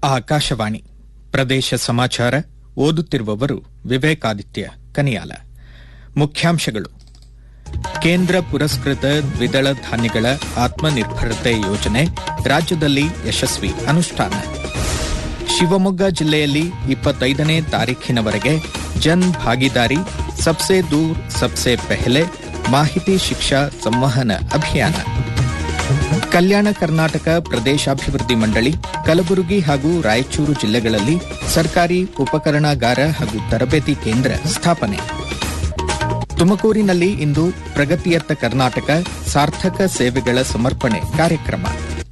ಆಕಾಶವಾಣಿ ಪ್ರದೇಶ ಸಮಾಚಾರ ಓದುತ್ತಿರುವವರು ವಿವೇಕಾದಿತ್ಯ ಕನಿಯಾಲ. ಮುಖ್ಯಾಂಶಗಳು. ಕೇಂದ್ರ ಪುರಸ್ಕೃತ ದ್ವಿದಳ ಧಾನ್ಯಗಳ ಆತ್ಮನಿರ್ಭರತೆ ಯೋಜನೆ ರಾಜ್ಯದಲ್ಲಿ ಯಶಸ್ವಿ ಅನುಷ್ಠಾನ. ಶಿವಮೊಗ್ಗ ಜಿಲ್ಲೆಯಲ್ಲಿ 25ನೇ ತಾರೀಖಿನವರೆಗೆ ಜನ್ ಭಾಗಿದಾರಿ ಸಬ್ಸೆ ದೂರ್ ಸಬ್ಸೆ ಪೆಹಲೆ ಮಾಹಿತಿ ಶಿಕ್ಷಾ ಸಂವಹನ ಅಭಿಯಾನ. ಕಲ್ಯಾಣ ಕರ್ನಾಟಕ ಪ್ರದೇಶಾಭಿವೃದ್ಧಿ ಮಂಡಳಿ ಕಲಬುರಗಿ ಹಾಗೂ ರಾಯಚೂರು ಜಿಲ್ಲೆಗಳಲ್ಲಿ ಸರ್ಕಾರಿ ಉಪಕರಣಾಗಾರ ಹಾಗೂ ತರಬೇತಿ ಕೇಂದ್ರ ಸ್ಥಾಪನೆ. ತುಮಕೂರಿನಲ್ಲಿ ಇಂದು ಪ್ರಗತಿಯತ್ತ ಕರ್ನಾಟಕ ಸಾರ್ಥಕ ಸೇವೆಗಳ ಸಮರ್ಪಣೆ ಕಾರ್ಯಕ್ರಮ.